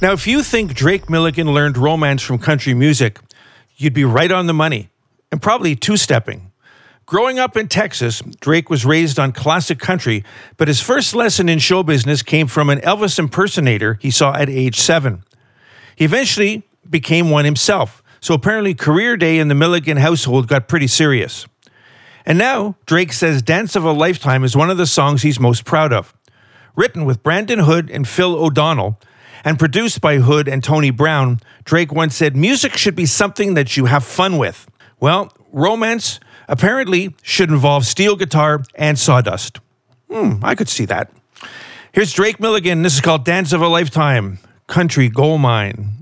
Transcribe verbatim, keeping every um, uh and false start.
Now, if you think Drake Milligan learned romance from country music, you'd be right on the money, and probably two-stepping. Growing up in Texas, Drake was raised on classic country, but his first lesson in show business came from an Elvis impersonator he saw at age seven. He eventually became one himself, so apparently career day in the Milligan household got pretty serious. And now, Drake says Dance of a Lifetime is one of the songs he's most proud of. Written with Brandon Hood and Phil O'Donnell, and produced by Hood and Tony Brown, Drake once said, "Music should be something that you have fun with." Well, romance apparently should involve steel guitar and sawdust. Hmm, I could see that. Here's Drake Milligan. This is called Dance of a Lifetime, Country Gold Mine.